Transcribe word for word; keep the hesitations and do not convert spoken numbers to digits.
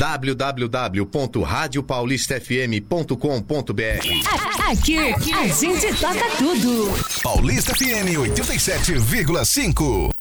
w w w ponto rádio paulista f m ponto com ponto b r. Aqui, a gente toca tudo. Paulista F M oitenta e sete vírgula cinco.